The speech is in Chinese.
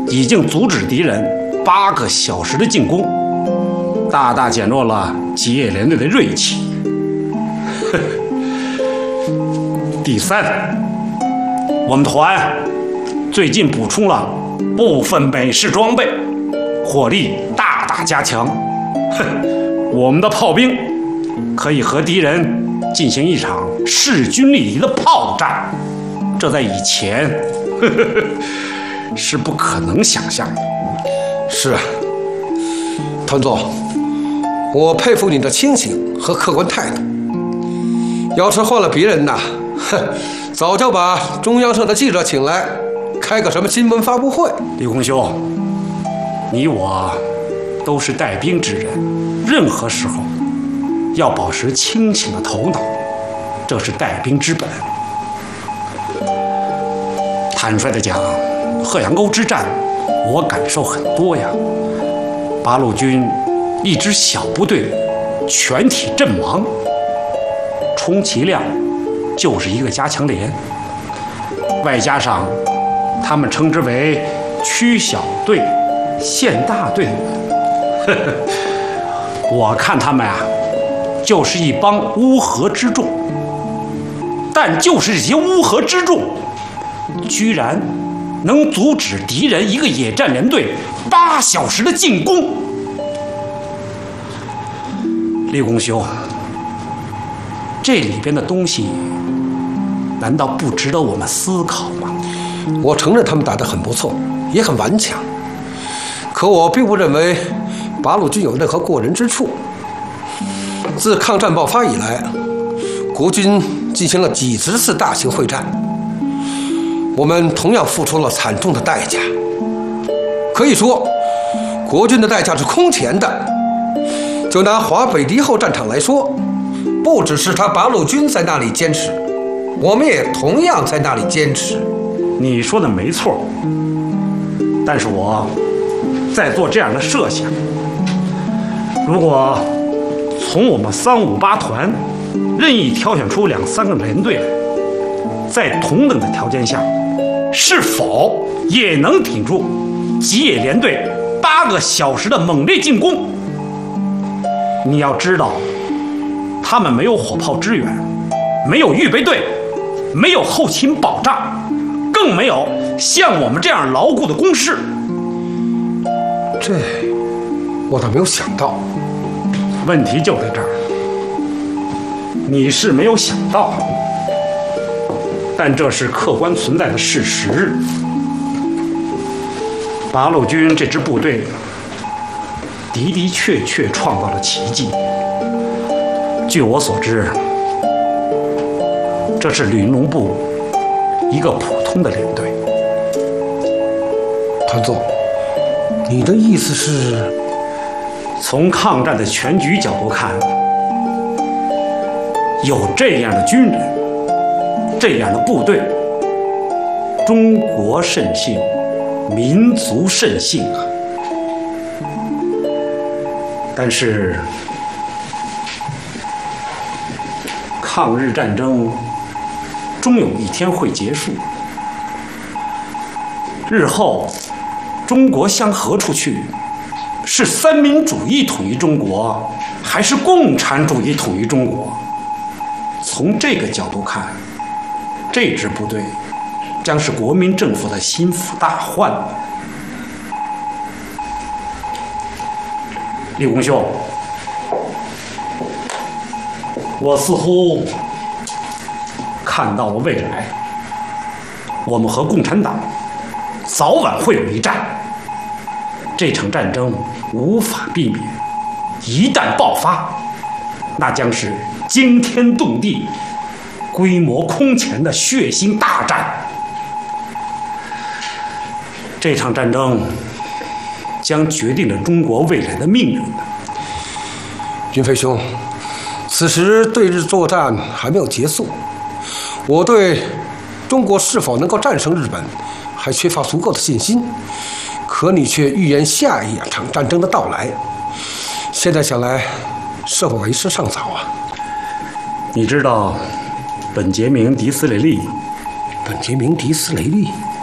已经阻止敌人8个小时的进攻，大大减弱了吉野联队的锐气。第三，我们团最近补充了部分美式装备，火力大大加强。我们的炮兵可以和敌人进行一场势均力敌的炮战，这在以前是不可能想象的。 是啊，团总，我佩服你的清醒和客观态度。要是换了别人呐，早就把中央社的记者请来，开个什么新闻发布会。 李公兄，你我都是带兵之人，任何时候要保持清醒的头脑，这是带兵之本。坦率地讲，鹤阳沟之战，我感受很多呀。八路军一支小部队全体阵亡，充其量就是一个加强连，外加上他们称之为区小队、县大队的人，我看他们啊，就是一帮乌合之众。但就是这些乌合之众，居然能阻止敌人一个野战连队8小时的进攻。李公兄，这里边的东西难道不值得我们思考吗？ 我承认他们打得很不错，也很顽强，可我并不认为八路军有任何过人之处。自抗战爆发以来，国军进行了几十次大型会战，我们同样付出了惨重的代价。可以说，国军的代价是空前的。就拿华北敌后战场来说，不只是他八路军在那里坚持，我们也同样在那里坚持。 你说的没错，但是我在做这样的设想：如果从我们358团任意挑选出2、3个连队来，在同等的条件下，是否也能挺住吉野连队8个小时的猛烈进攻？你要知道，他们没有火炮支援，没有预备队，没有后勤保障，更没有像我们这样牢固的工事。 这我倒没有想到。 问题就在这儿，你是没有想到，但这是客观存在的事实。八路军这支部队的的确确创造了奇迹。据我所知，这是旅农部一个普通的连队。 团总，你的意思是？ 从抗战的全局角度看，有这样的军人，这样的部队，中国甚幸，民族甚幸啊！但是，抗日战争终有一天会结束，日后中国向何处去？是三民主义统一中国，还是共产主义统一中国？从这个角度看，这支部队将是国民政府的心腹大患。李公兄，我似乎看到了未来，我们和共产党早晚会有一战。这场战争无法避免，一旦爆发，那将是惊天动地、规模空前的血腥大战。这场战争将决定了中国未来的命运。 云飞兄，此时对日作战还没有结束，我对中国是否能够战胜日本还缺乏足够的信心。可你却预言下一场战争的到来，现在想来，是否为时尚早啊？ 你知道本杰明·迪斯雷利？ 本杰明·迪斯雷利